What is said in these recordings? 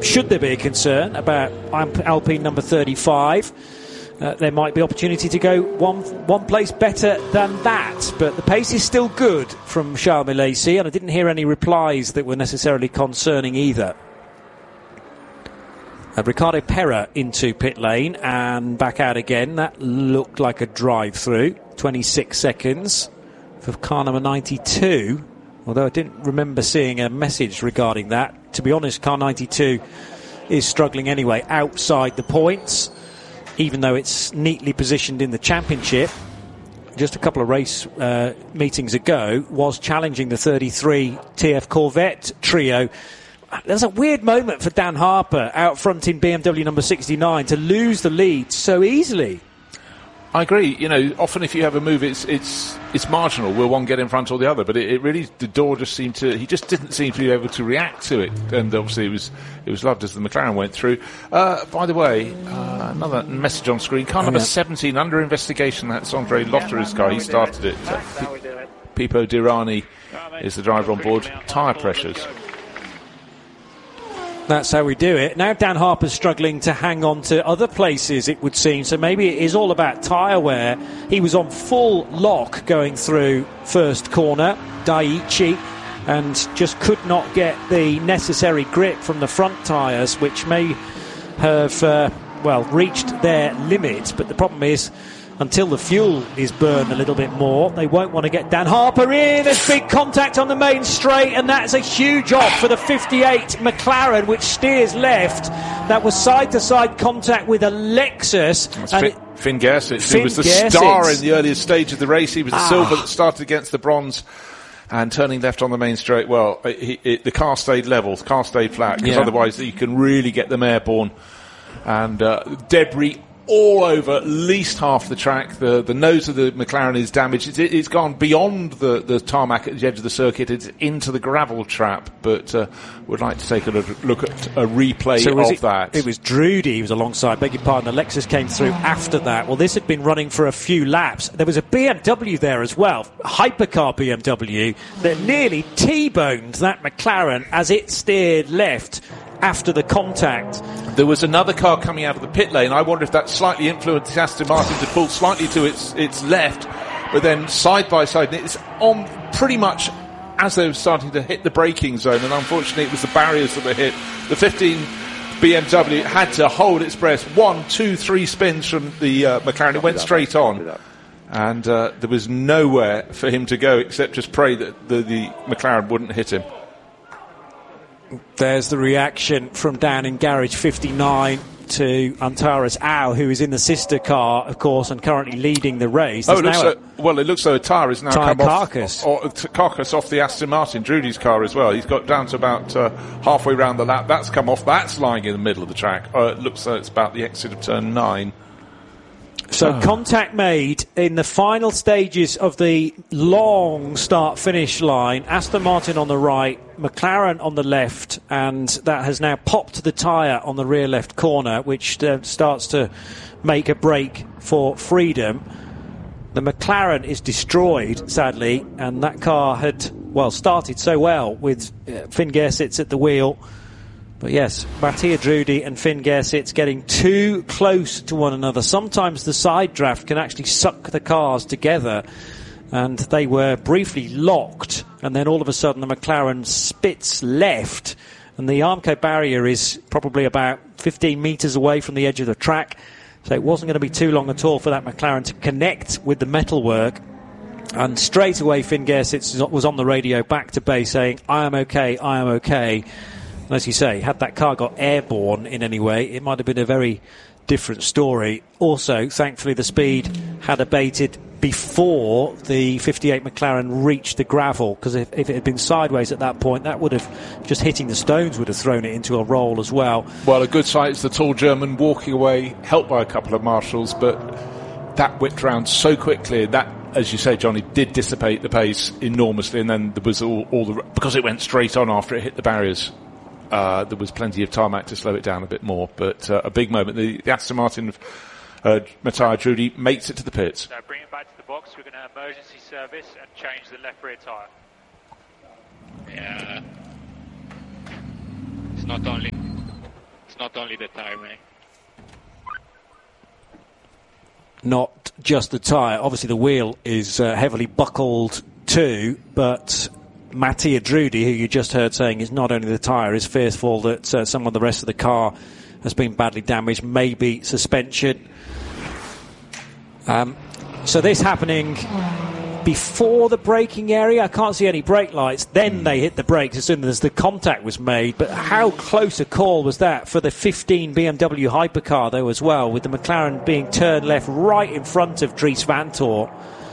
should there be a concern about Alpine number 35, there might be opportunity to go one place better than that. But the pace is still good from Charles Milesi, and I didn't hear any replies that were necessarily concerning either. Ricardo Pera into pit lane and back out again. That looked like a drive-through. 26 seconds for car number 92. Although I didn't remember seeing a message regarding that. To be honest, car 92 is struggling anyway outside the points, even though it's neatly positioned in the championship. Just a couple of race meetings ago, was challenging the 33 TF Corvette trio. There's a weird moment for Dan Harper out front in BMW number 69 to lose the lead so easily. I agree. You know, often if you have a move, it's marginal. Will one get in front or the other? But it really, the door just seemed to. He just didn't seem to be able to react to it. And obviously, it was loved as the McLaren went through. By the way, another message on screen. Car number 17 under investigation. That's Andre Lotter's car. He started it. Pipo Dirani is the driver on board. Tyre pressures. That's how we do it. Now Dan Harper's struggling to hang on to other places, it would seem. So maybe it is all about tyre wear. He was on full lock going through first corner, Daiichi, and just could not get the necessary grip from the front tyres, which may have, reached their limit. But the problem is, until the fuel is burned a little bit more, they won't want to get Dan Harper in. There's big contact on the main straight, and that's a huge off for the 58 McLaren, which steers left. That was side-to-side contact with a Lexus. Finn Gersich, who was the star in the earliest stage of the race. He was the silver that started against the bronze. And turning left on the main straight, the car stayed level, the car stayed flat, because otherwise you can really get them airborne. And debris all over at least half the track. The nose of the McLaren is damaged. It's gone beyond the tarmac at the edge of the circuit. It's into the gravel trap, but would like to take a look at a replay of that. It was Drudy he was alongside, beg your pardon. The Lexus came through after that. Well, this had been running for a few laps. There was a BMW there as well, a hypercar BMW, that nearly T-boned that McLaren as it steered left after the contact. There was another car coming out of the pit lane. I wonder if that slightly influenced Aston Martin to pull slightly to its left, but then side by side. It's on pretty much as they were starting to hit the braking zone, and unfortunately it was the barriers that were hit. The 15 BMW had to hold its breath. 1, 2, 3 spins from the McLaren. It went straight on. And there was nowhere for him to go except just pray that the McLaren wouldn't hit him. There's the reaction from down in garage 59 to Antares Au, who is in the sister car, of course, and currently leading the race. It looks though a tyre is now come carcass. Carcass off the Aston Martin, Drudy's car as well. He's got down to about halfway round the lap. That's come off. That's lying in the middle of the track. It looks like it's about the exit of turn 9. So contact made in the final stages of the long start-finish line. Aston Martin on the right, McLaren on the left, and that has now popped the tyre on the rear left corner, which starts to make a break for freedom. The McLaren is destroyed, sadly, and that car had, started so well with Finn Gersich at the wheel. But yes, Mattia Drudy and Finn Gersich getting too close to one another. Sometimes the side draft can actually suck the cars together, and they were briefly locked, and then all of a sudden the McLaren spits left, and the Armco barrier is probably about 15 metres away from the edge of the track, so it wasn't going to be too long at all for that McLaren to connect with the metalwork. And straight away Finn Gersich was on the radio back to base saying, I am okay, I am okay. As you say, had that car got airborne in any way, it might have been a very different story. Also, thankfully, the speed had abated before the 58 McLaren reached the gravel, because if it had been sideways at that point, that would have, just hitting the stones would have thrown it into a roll as well. Well, a good sight is the tall German walking away, helped by a couple of marshals, but that whipped round so quickly that, as you say, Johnny, did dissipate the pace enormously, and then there was because it went straight on after it hit the barriers. There was plenty of tarmac to slow it down a bit more, but a big moment. The Aston Martin of Mattia Drudy makes it to the pits. So bring it back to the box. We're going to emergency service and change the left rear tyre. Yeah. It's not only not only the tyre, mate. Not just the tyre. Obviously, the wheel is heavily buckled too, but Mattia Drudi, who you just heard saying is not only the tyre, is fearful that some of the rest of the car has been badly damaged, maybe suspension. So this happening before the braking area. I can't see any brake lights. Then they hit the brakes as soon as the contact was made. But how close a call was that for the 15 BMW hypercar, though, as well, with the McLaren being turned left right in front of Dries Vanthoor,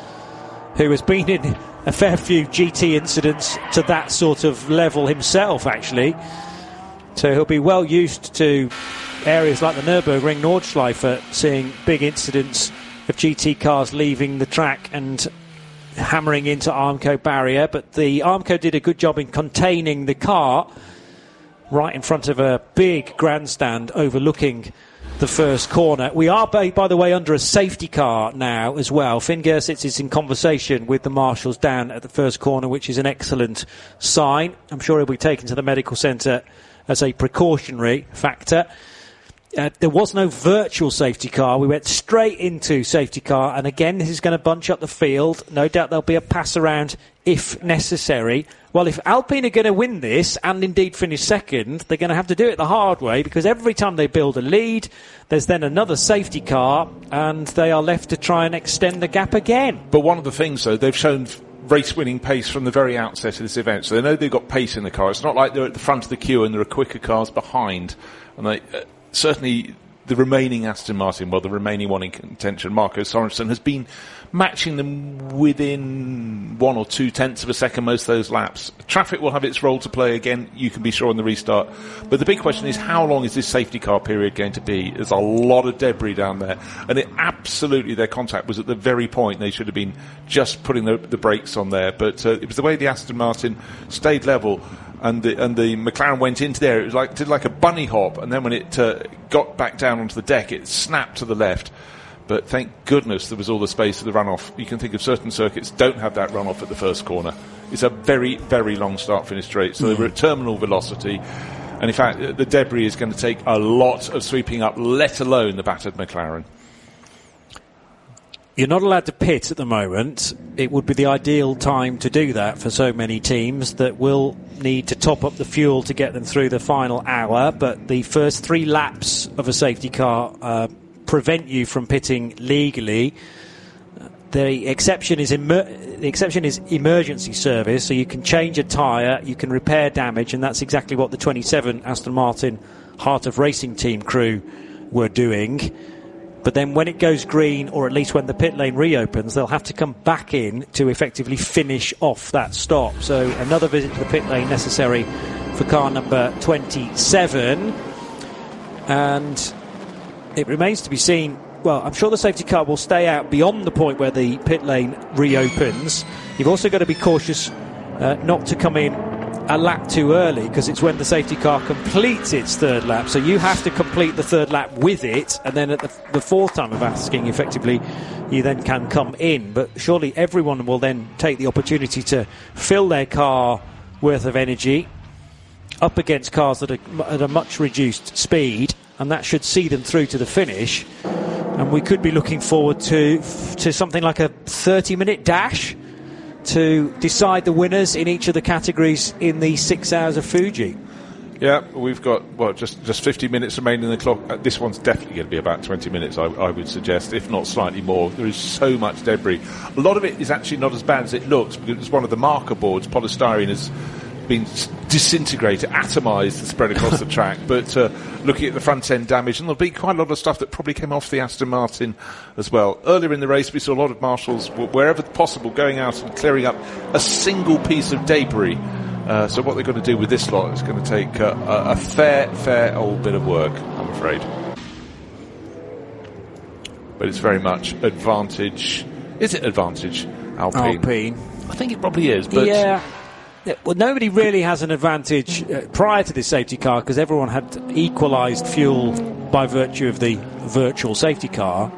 who has been in a fair few GT incidents to that sort of level himself, actually. So he'll be well used to areas like the Nürburgring Nordschleife, seeing big incidents of GT cars leaving the track and hammering into Armco barrier. But the Armco did a good job in containing the car right in front of a big grandstand overlooking the first corner. We are, by the way, under a safety car now as well. Finn Gersitz is in conversation with the marshals down at the first corner, which is an excellent sign. I'm sure he'll be taken to the medical centre as a precautionary factor. There was no virtual safety car. We went straight into safety car, and again, this is going to bunch up the field. No doubt there'll be a pass around if necessary. Well, if Alpine are going to win this and indeed finish second, they're going to have to do it the hard way, because every time they build a lead, there's then another safety car, and they are left to try and extend the gap again. But one of the things, though, they've shown race-winning pace from the very outset of this event, so they know they've got pace in the car. It's not like they're at the front of the queue and there are quicker cars behind. And they certainly the remaining Aston Martin, well, the remaining one in contention, Marco Sorensen, has been matching them within 1 or 2 tenths of a second most of those laps. Traffic will have its role to play again, you can be sure, in the restart. But the big question is, how long is this safety car period going to be? There's a lot of debris down there, and absolutely their contact was at the very point they should have been just putting the brakes on there. But it was the way the Aston Martin stayed level, and the McLaren went into there. It was did like a bunny hop, and then when it got back down onto the deck, it snapped to the left. But thank goodness there was all the space for the runoff. You can think of certain circuits don't have that runoff at the first corner. It's a very, very long start-finish straight, so they were at terminal velocity. And in fact, the debris is going to take a lot of sweeping up, let alone the battered McLaren. You're not allowed to pit at the moment. It would be the ideal time to do that for so many teams that will need to top up the fuel to get them through the final hour. But the first 3 laps of a safety car prevent you from pitting legally. The exception is emergency service, so you can change a tyre, you can repair damage, and that's exactly what the 27 Aston Martin Heart of Racing team crew were doing. But then when it goes green, or at least when the pit lane reopens, they'll have to come back in to effectively finish off that stop. So another visit to the pit lane necessary for car number 27. And it remains to be seen. Well, I'm sure the safety car will stay out beyond the point where the pit lane reopens. You've also got to be cautious not to come in a lap too early, because it's when the safety car completes its 3rd lap. So you have to complete the 3rd lap with it, and then at the 4th time of asking, effectively, you then can come in. But surely everyone will then take the opportunity to fill their car worth of energy up against cars that are at a much reduced speed, and that should see them through to the finish. And we could be looking forward to something like a 30-minute dash to decide the winners in each of the categories in the 6 hours of Fuji. Yeah, we've got, just 50 minutes remaining in the clock. This one's definitely going to be about 20 minutes, I would suggest, if not slightly more. There is so much debris. A lot of it is actually not as bad as it looks, because it's one of the marker boards. Polystyrene has been disintegrated, atomised, and spread across the track. But looking at the front end damage, and there'll be quite a lot of stuff that probably came off the Aston Martin as well. Earlier in the race, we saw a lot of marshals, wherever possible, going out and clearing up a single piece of debris. So what they're going to do with this lot is going to take a fair old bit of work, I'm afraid. But it's very much advantage. Is it advantage Alpine? I think it probably is. But yeah. Well, nobody really has an advantage prior to this safety car, because everyone had equalised fuel by virtue of the virtual safety car.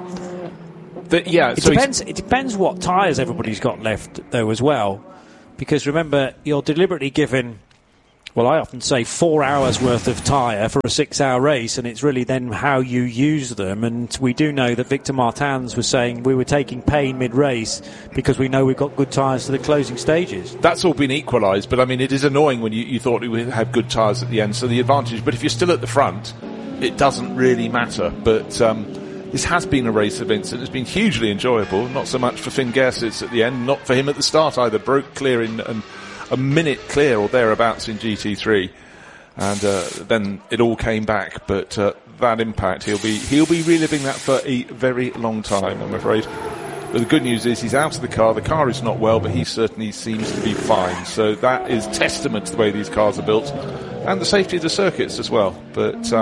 It depends what tyres everybody's got left, though, as well. Because remember, you're deliberately given Well, I often say 4 hours worth of tyre for a 6-hour race, and it's really then how you use them. And we do know that Victor Martins was saying we were taking pain mid-race because we know we've got good tyres for the closing stages. That's all been equalised, but I mean, it is annoying when you thought we would have good tyres at the end, so the advantage. But if you're still at the front, it doesn't really matter. But this has been a race of Vincent. It's been hugely enjoyable. Not so much for Finn Gersitz at the end, not for him at the start either. Broke clear in a minute clear or thereabouts in GT3, and then it all came back. But that impact, he'll be reliving that for a very long time, I'm afraid. But the good news is he's out of the car. The car is not well, but he certainly seems to be fine. So that is testament to the way these cars are built and the safety of the circuits as well. But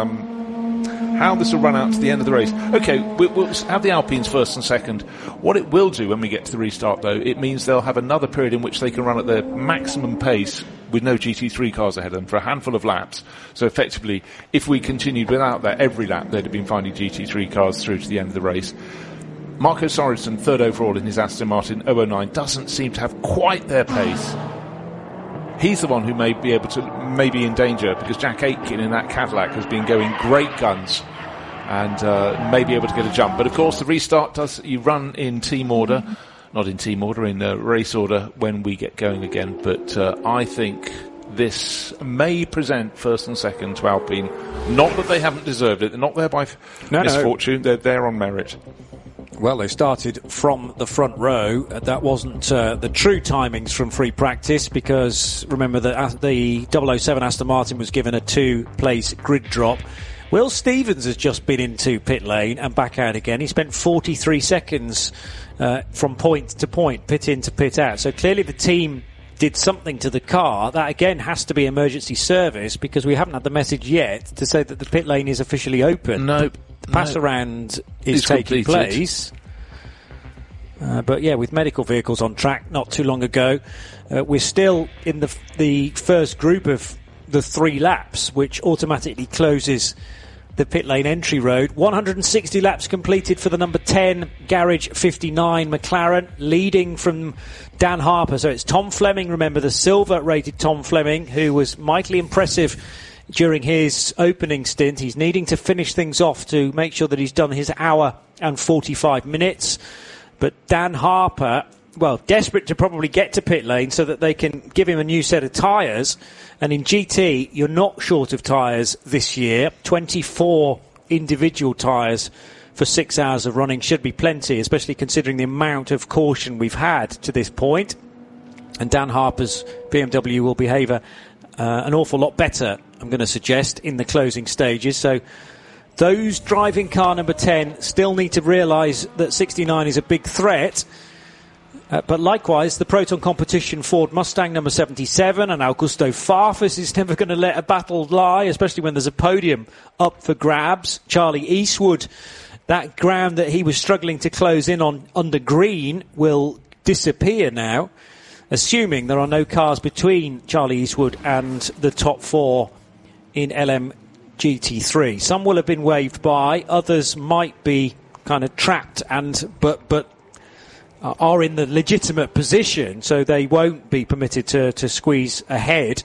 how this will run out to the end of the race. Okay, we'll have the Alpines first and second. What it will do when we get to the restart, though, it means they'll have another period in which they can run at their maximum pace with no GT3 cars ahead of them for a handful of laps. So effectively, if we continued without that every lap, they'd have been finding GT3 cars through to the end of the race. Marco Sorensen, third overall in his Aston Martin 009, doesn't seem to have quite their pace. He's the one who may be in danger, because Jack Aitken in that Cadillac has been going great guns and may be able to get a jump. But of course the restart you run in team order, not in team order, in race order when we get going again. But I think this may present first and second to Alpine. Not that they haven't deserved it. They're not there by misfortune. They're there on merit. Well, they started from the front row. That wasn't the true timings from free practice, because remember that the 007 Aston Martin was given a 2-place grid drop. Will Stevens has just been into pit lane and back out again. He spent 43 seconds from point to point, pit in to pit out. So clearly the team did something to the car. That again has to be emergency service, because we haven't had the message yet to say that the pit lane is officially open. Nope. The pass around is taking place. But yeah, with medical vehicles on track not too long ago, we're still in the first group of the 3 laps, which automatically closes the pit lane entry road. 160 laps completed for the number 10 Garage 59 McLaren, leading from Dan Harper. So it's Tom Fleming, remember, the silver rated Tom Fleming, who was mightily impressive during his opening stint. He's needing to finish things off to make sure that he's done his hour and 45 minutes. But Dan Harper, well, desperate to probably get to pit lane so that they can give him a new set of tyres. And in GT, you're not short of tyres this year. 24 individual tyres for 6 hours of running should be plenty, especially considering the amount of caution we've had to this point. And Dan Harper's BMW will behave an awful lot better, I'm going to suggest, in the closing stages. So those driving car number 10 still need to realise that 69 is a big threat. But likewise, the Proton Competition Ford Mustang number 77 and Augusto Farfus is never going to let a battle lie, especially when there's a podium up for grabs. Charlie Eastwood, that ground that he was struggling to close in on under green, will disappear now, assuming there are no cars between Charlie Eastwood and the top 4 in LMGT3. Some will have been waved by, others might be kind of trapped but are in the legitimate position, so they won't be permitted to squeeze ahead.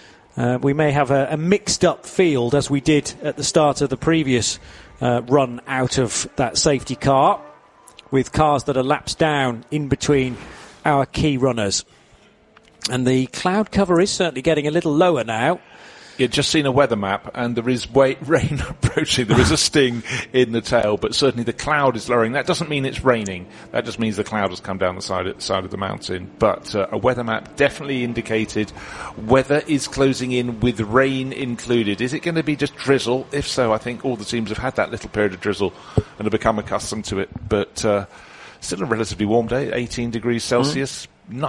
We may have a mixed-up field, as we did at the start of the previous run out of that safety car, with cars that are laps down in between our key runners. And the cloud cover is certainly getting a little lower now. You've just seen a weather map, and there is rain approaching. There is a sting in the tail, but certainly the cloud is lowering. That doesn't mean it's raining. That just means the cloud has come down the side of the mountain. But a weather map definitely indicated weather is closing in with rain included. Is it going to be just drizzle? If so, I think all the teams have had that little period of drizzle and have become accustomed to it. But still a relatively warm day, 18 degrees Celsius.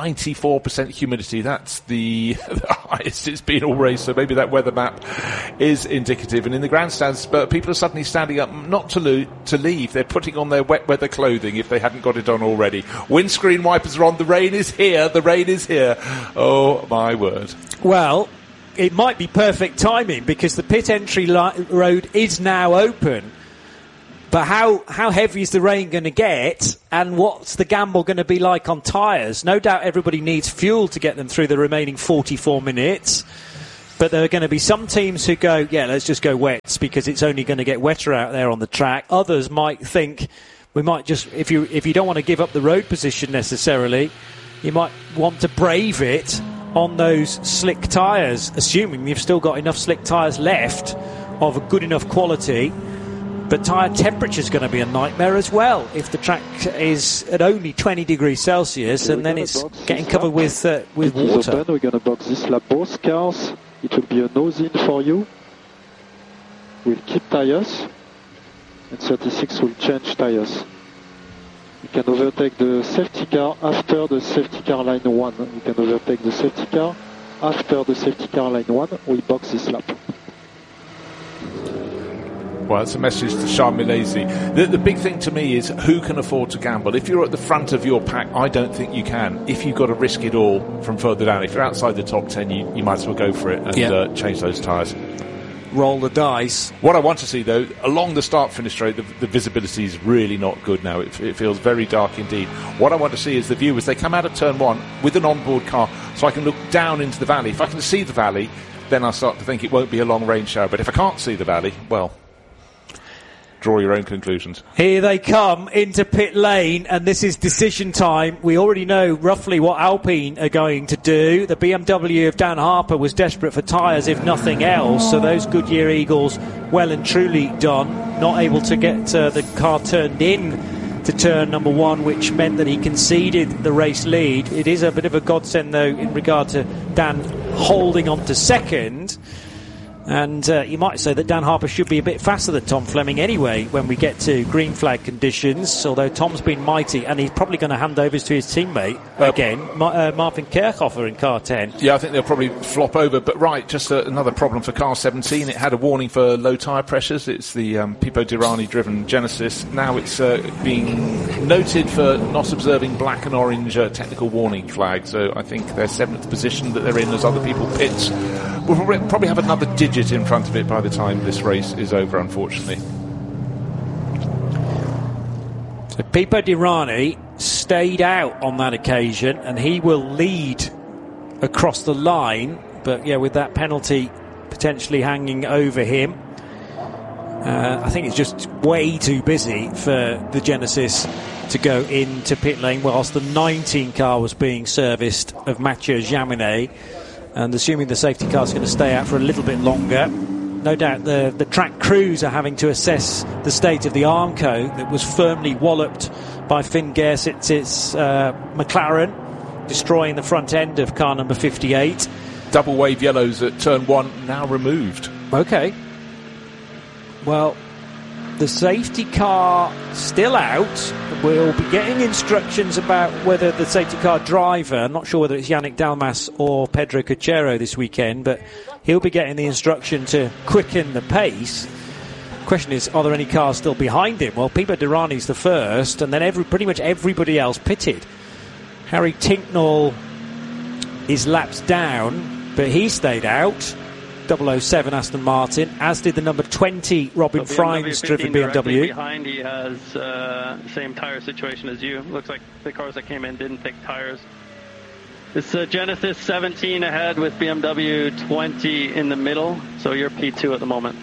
94% humidity. That's the highest it's been all race, so maybe that weather map is indicative. And in the grandstands, but people are suddenly standing up not to leave. They're putting on their wet weather clothing if they hadn't got it on already. Windscreen wipers are on. The rain is here. The rain is here. Oh, my word. Well, it might be perfect timing, because the pit entry road is now open. But how heavy is the rain going to get, and what's the gamble going to be like on tyres? No doubt everybody needs fuel to get them through the remaining 44 minutes. But there are going to be some teams who go, yeah, let's just go wets because it's only going to get wetter out there on the track. Others might think we might just, if you don't want to give up the road position necessarily, you might want to brave it on those slick tyres, assuming you've still got enough slick tyres left of a good enough quality. But tyre temperature is going to be a nightmare as well if the track is at only 20 degrees Celsius and then it's getting covered with water. We're going to box this lap both cars. It will be a nose-in for you. We'll keep tyres and 36 will change tyres. You can overtake the safety car after the safety car line 1. You can overtake the safety car after the safety car line 1. We box this lap. Well, it's a message to Charles Milesi. The big thing to me is who can afford to gamble. If you're at the front of your pack, I don't think you can. If you've got to risk it all from further down, if you're outside the top 10, you might as well go for it and change those tyres. Roll the dice. What I want to see, though, along the start-finish straight, the visibility is really not good now. It feels very dark indeed. What I want to see is the view as they come out of turn 1 with an onboard car, so I can look down into the valley. If I can see the valley, then I'll start to think it won't be a long-range show. But if I can't see the valley, well, draw your own conclusions. Here they come into pit lane, and this is decision time. We already know roughly what Alpine are going to do. The BMW of Dan Harper was desperate for tyres, if nothing else, so those Goodyear Eagles well and truly done. Not able to get the car turned in to turn number 1, which meant that he conceded the race lead. It is a bit of a godsend, though, in regard to Dan holding on to second. And you might say that Dan Harper should be a bit faster than Tom Fleming anyway when we get to green flag conditions, although Tom's been mighty and he's probably going to hand over to his teammate again, Marvin Kirchhofer in car 10. Yeah, I think they'll probably flop over, but right, just another problem for car 17. It had a warning for low tyre pressures. It's the Pipo Derani driven Genesis. Now it's being noted for not observing black and orange technical warning flag, so I think their 7th position that they're in as other people pits will probably have another digit in front of it by the time this race is over, unfortunately. So Pipo Derani stayed out on that occasion and he will lead across the line, but yeah, with that penalty potentially hanging over him, I think it's just way too busy for the Genesis to go into pit lane whilst the 19 car was being serviced of Mathieu Jaminet. And assuming the safety car is going to stay out for a little bit longer, no doubt the track crews are having to assess the state of the Armco that was firmly walloped by Finn Gersitz's McLaren, destroying the front end of car number 58. Double wave yellows at turn 1 now removed. Okay. Well, the safety car still out. We'll be getting instructions about whether the safety car driver, I'm not sure whether it's Yannick Dalmas or Pedro Cachero this weekend, but he'll be getting the instruction to quicken the pace. Question is, are there any cars still behind him? Well, Pipo Derani's the first, and then pretty much everybody else pitted. Harry Tinknell is laps down, but he stayed out. 007 Aston Martin, as did the number 20 Robin Freins driven BMW. Behind, he has same tire situation as you. Looks like the cars that came in didn't pick tires. It's Genesis 17 ahead with BMW 20 in the middle, so you're P2 at the moment.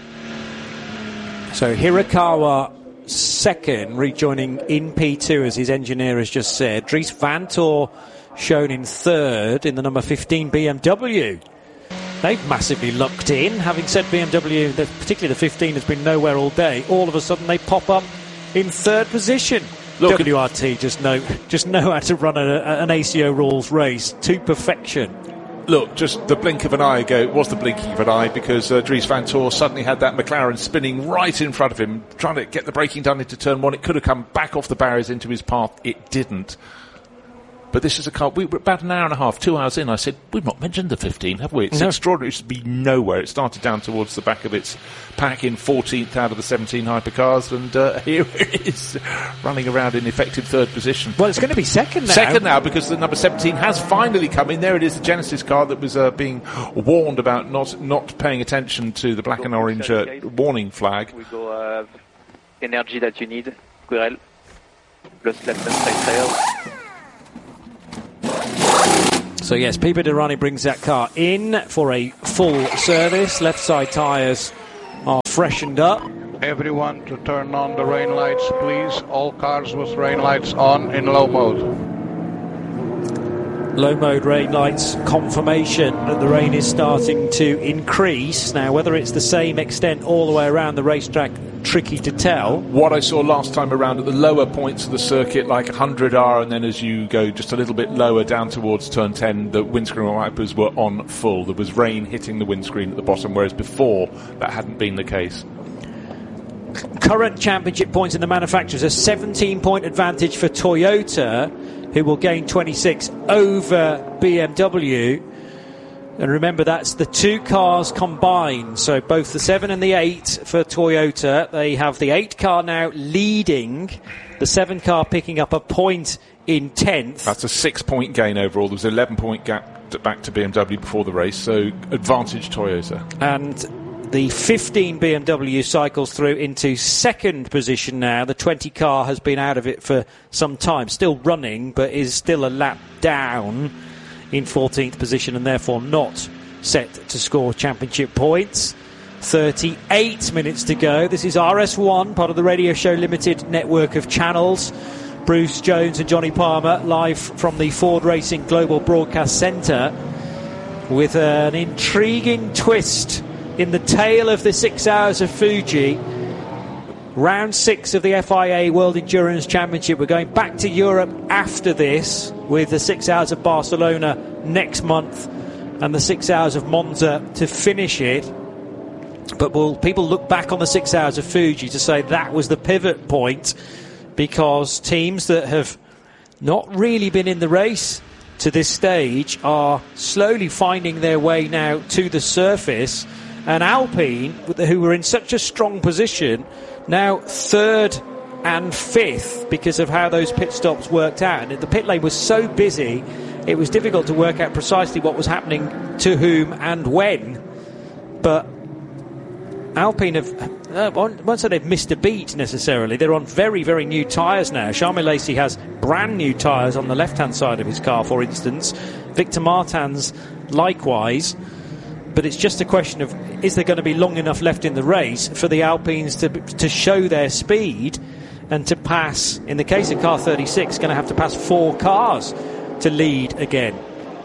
So Hirakawa second, rejoining in P2 as his engineer has just said. Dries Vanthoor shown in third in the number 15 BMW. They've massively lucked in. Having said BMW, particularly the 15, has been nowhere all day. All of a sudden, they pop up in third position. Look, WRT just know how to run an ACO rules race to perfection. Look, just the blink of an eye ago, it was the blinking of an eye because Dries Vanthoor suddenly had that McLaren spinning right in front of him, trying to get the braking done into turn 1. It could have come back off the barriers into his path. It didn't. But this is a car, we were about an hour and a half, 2 hours in, I said, we've not mentioned the 15, have we? It's extraordinary. It should be nowhere. It started down towards the back of its pack in 14th out of the 17 hypercars, and here it is, running around in effective third position. Well, it's going to be second now. Second now, because the number 17 has finally come in. There it is, the Genesis car that was being warned about not paying attention to the black and orange warning flag. We go energy that you need, Quirrell, plus left and side tail. So yes, Pipo Derani brings that car in for a full service. Left side tyres are freshened up. Everyone to turn on the rain lights, please. All cars with rain lights on in low mode. Low mode rain lights, confirmation that the rain is starting to increase. Now, whether it's the same extent all the way around the racetrack, tricky to tell. What I saw last time around at the lower points of the circuit, like 100R, and then as you go just a little bit lower down towards turn 10, the windscreen wipers were on full. There was rain hitting the windscreen at the bottom, whereas before that hadn't been the case. Current championship points in the manufacturers, a 17-point advantage for Toyota, who will gain 26 over BMW. And remember, that's the two cars combined, so both the 7 and the 8 for Toyota. They have the 8 car now leading, the 7 car picking up a point in 10th. That's a 6-point gain overall. There was an 11-point gap back to BMW before the race, so advantage Toyota. And the 15 BMW cycles through into second position now. The 20 car has been out of it for some time, still running, but is still a lap down in 14th position and therefore not set to score championship points. 38 minutes to go. This is RS1, part of the Radio Show Limited network of channels. Bruce Jones and Johnny Palmer live from the Ford Racing Global Broadcast Centre with an intriguing twist in the tail of the 6 hours of Fuji. Round 6 of the FIA World Endurance Championship. We're going back to Europe after this with the 6 hours of Barcelona next month and the 6 hours of Monza to finish it. But will people look back on the 6 hours of Fuji to say that was the pivot point, because teams that have not really been in the race to this stage are slowly finding their way now to the surface. And Alpine, who were in such a strong position, now 3rd and 5th because of how those pit stops worked out. And the pit lane was so busy, it was difficult to work out precisely what was happening to whom and when. But Alpine have, I won't say they've missed a beat necessarily. They're on very, very new tyres now. Charles Lacey has brand new tyres on the left-hand side of his car, for instance. Victor Martins likewise. But it's just a question of, is there going to be long enough left in the race for the Alpines to show their speed and to pass, in the case of car 36, going to have to pass 4 cars to lead again.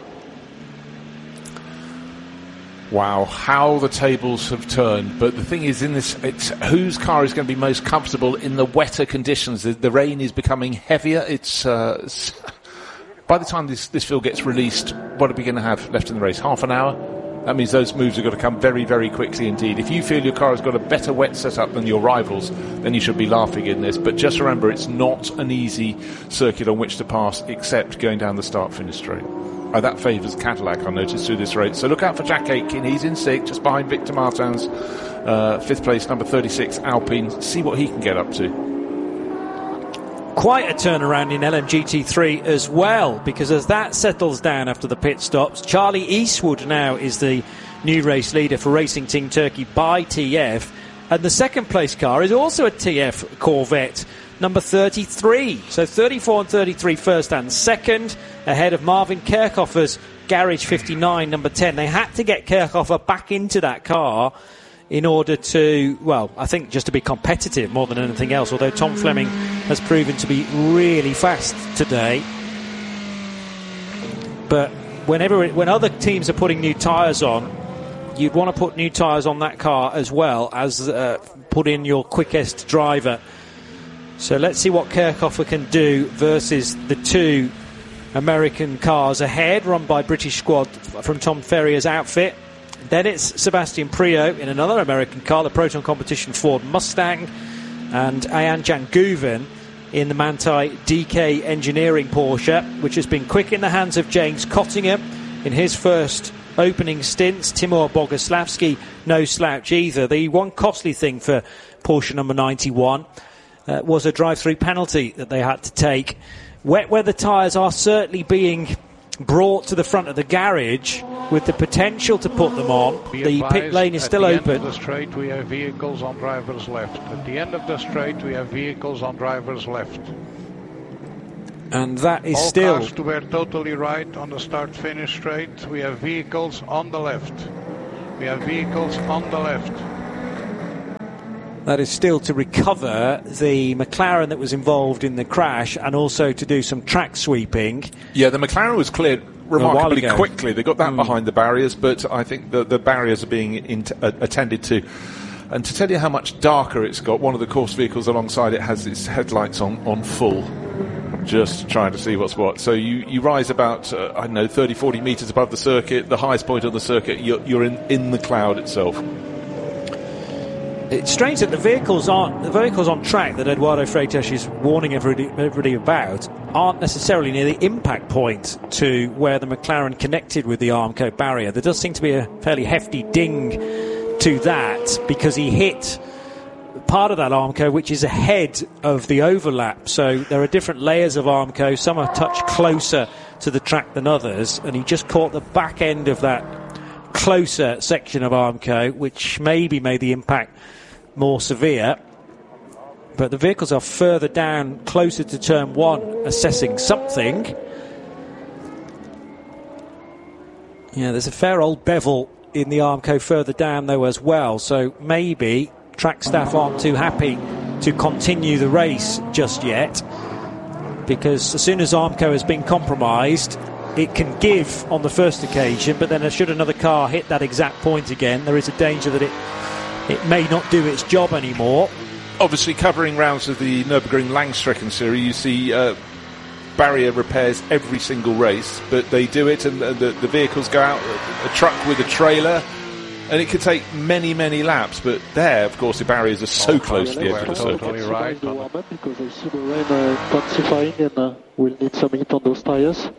Wow, how the tables have turned. But the thing is, in this, it's whose car is going to be most comfortable in the wetter conditions. The rain is becoming heavier. It's by the time this field gets released, what are we going to have left in the race? Half an hour? That means those moves have got to come very, very quickly indeed. If you feel your car has got a better wet setup than your rivals, then you should be laughing in this. But just remember, it's not an easy circuit on which to pass, except going down the start-finish straight. That favours Cadillac, I noticed, through this race. So look out for Jack Aitken. He's in 6th, just behind Victor Martins. 5th place, number 36, Alpine. See what he can get up to. Quite a turnaround in LMGT3 as well, because as that settles down after the pit stops, Charlie Eastwood now is the new race leader for Racing Team Turkey by TF, and the second place car is also a TF Corvette, number 33. So 34 and 33 first and second, ahead of Marvin Kerkhoffer's Garage 59, number 10. They had to get Kerkhoffer back into that car in order to, well, I think just to be competitive more than anything else, although Tom Fleming has proven to be really fast today. But when other teams are putting new tyres on, you'd want to put new tyres on that car as well as put in your quickest driver. So let's see what Kerkhoffer can do versus the 2 American cars ahead, run by British squad from Tom Ferrier's outfit. Then it's Sebastian Priaulx in another American car, the Proton Competition Ford Mustang, and Ayan Janguven in the Manthey DK Engineering Porsche, which has been quick in the hands of James Cottingham in his first opening stints. Timur Boguslavski, no slouch either. The one costly thing for Porsche number 91 was a drive-through penalty that they had to take. Wet weather tyres are certainly being brought to the front of the garage with the potential to put them on. The pit lane is still open. At the end of the straight we have vehicles on drivers left. At the end of the straight we have vehicles on drivers left. And that is all still... cars to were totally right on the start-finish straight. We have vehicles on the left. We have vehicles on the left. That is still to recover the McLaren that was involved in the crash and also to do some track sweeping. Yeah, the McLaren was cleared remarkably quickly. They got that behind the barriers, but I think the barriers are being attended to. And to tell you how much darker it's got, one of the course vehicles alongside it has its headlights on full, just trying to see what's what. So you rise about, 30, 40 metres above the circuit, the highest point on the circuit, you're in the cloud itself. It's strange that the vehicles on track that Eduardo Freitas is warning everybody about aren't necessarily near the impact point to where the McLaren connected with the Armco barrier. There does seem to be a fairly hefty ding to that because he hit part of that Armco which is ahead of the overlap. So there are different layers of Armco. Some are a touch closer to the track than others, and he just caught the back end of that closer section of Armco, which maybe made the impact more severe. But the vehicles are further down, closer to turn 1, assessing something. Yeah, there's a fair old bevel in the Armco further down though as well, so maybe track staff aren't too happy to continue the race just yet, because as soon as Armco has been compromised, it can give on the first occasion, but then should another car hit that exact point again, there is a danger that it may not do its job anymore. Obviously, covering rounds of the Nürburgring Langstrecken series, you see barrier repairs every single race, but they do it, and the vehicles go out, a truck with a trailer, and it could take many, many laps. But there, of course, the barriers are so close to the edge of the circuit. Totally right. Because I see the rain intensifying, and we'll need some heat on those tires.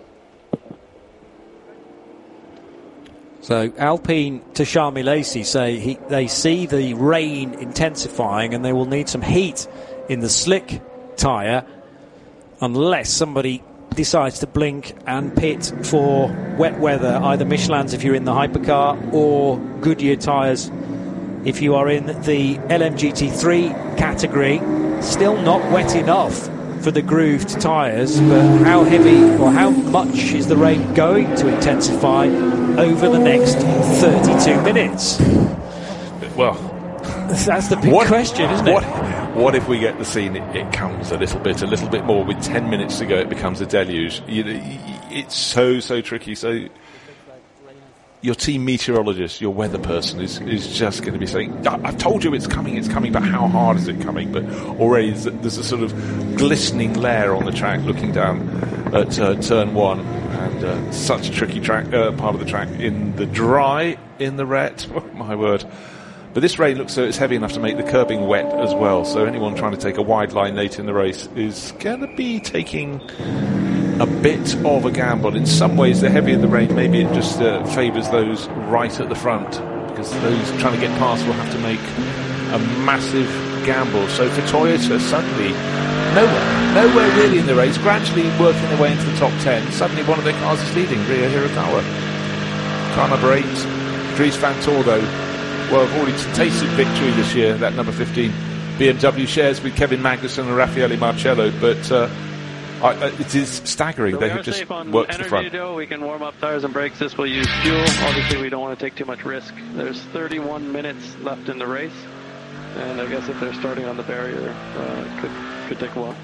So Alpine to Charles Milesi say they see the rain intensifying and they will need some heat in the slick tyre unless somebody decides to blink and pit for wet weather, either Michelin's if you're in the hypercar or Goodyear tyres if you are in the LMGT3 category. Still not wet enough for the grooved tyres, but how heavy or how much is the rain going to intensify over the next 32 minutes? Well, that's the big question, isn't it? What if we get the scene, it comes a little bit more, with 10 minutes to go it becomes a deluge. It's so tricky. So your team meteorologist, your weather person is just going to be saying, I've told you it's coming, but how hard is it coming? But already there's a sort of glistening layer on the track looking down at turn 1, and such a tricky track, part of the track in the dry, in the wet, oh, my word. But this rain looks so it's heavy enough to make the curbing wet as well, so anyone trying to take a wide line late in the race is going to be taking a bit of a gamble. In some ways, the heavier the rain, maybe it just favours those right at the front, because those trying to get past will have to make a massive gamble. So for Toyota, suddenly nowhere really in the race, gradually working their way into the top 10. Suddenly one of their cars is leading, Rio Hirakawa. Car number 8, Dries van Toordo. Well, I've already tasted victory this year, that number 15 BMW shares with Kevin Magnussen and Raffaele Marcello, but it is staggering. So they have just worked to the front. We can warm up tires and brakes. This will use fuel. Obviously, we don't want to take too much risk. There's 31 minutes left in the race, and I guess if they're starting on the barrier, it could take a while.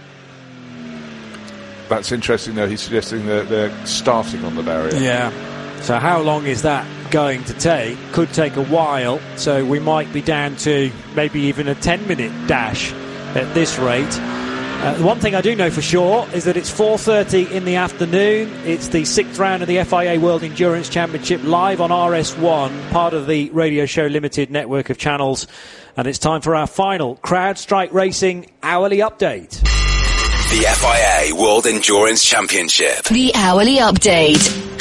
That's interesting, though. He's suggesting that they're starting on the barrier. Yeah. So how long is that going to take? Could take a while. So we might be down to maybe even a 10-minute dash at this rate. The one thing I do know for sure is that it's 4:30 in the afternoon. It's the 6th round of the FIA World Endurance Championship live on RS1, part of the Radio Show Limited network of channels. And it's time for our final CrowdStrike Racing hourly update. The FIA World Endurance Championship. The hourly update.